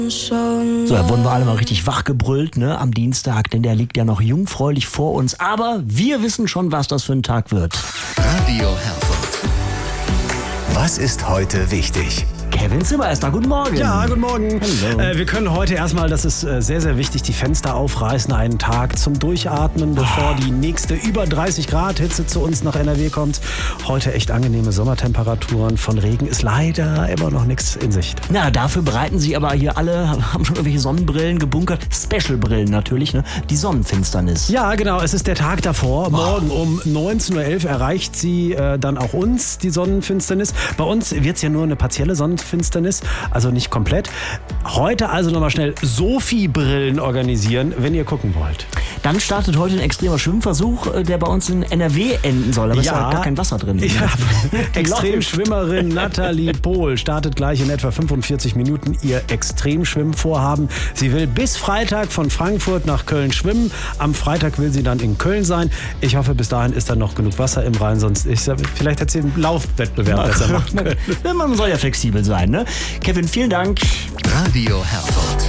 So, da wurden wir alle mal richtig wachgebrüllt, ne, am Dienstag, denn der liegt ja noch jungfräulich vor uns. Aber wir wissen schon, was das für ein Tag wird. Radio Herford. Was ist heute wichtig? Kevin Zimmer ist da. Guten Morgen. Ja, guten Morgen. Hallo. Wir können heute erstmal, das ist sehr, sehr wichtig, die Fenster aufreißen, einen Tag zum Durchatmen, bevor die nächste über 30 Grad Hitze zu uns nach NRW kommt. Heute echt angenehme Sommertemperaturen. Von Regen ist leider immer noch nichts in Sicht. Na, dafür bereiten sich aber hier alle, haben schon irgendwelche Sonnenbrillen gebunkert. Special-Brillen natürlich, ne? Die Sonnenfinsternis. Ja, genau. Es ist der Tag davor. Morgen um 19.11 Uhr erreicht sie dann auch uns, die Sonnenfinsternis. Bei uns wird es ja nur eine partielle Sonnenfinsternis, also nicht komplett. Heute also nochmal schnell Sophie-Brillen organisieren, wenn ihr gucken wollt. Dann startet heute ein extremer Schwimmversuch, der bei uns in NRW enden soll. Aber es ist ja gar kein Wasser drin. Ja, Extremschwimmerin Nathalie Pohl startet gleich in etwa 45 Minuten ihr Extremschwimmvorhaben. Sie will bis Freitag von Frankfurt nach Köln schwimmen. Am Freitag will sie dann in Köln sein. Ich hoffe, bis dahin ist dann noch genug Wasser im Rhein. Sonst, vielleicht hätte sie einen Laufwettbewerb besser machen können. Man soll ja flexibel sein, ne? Kevin, vielen Dank. Radio Herford.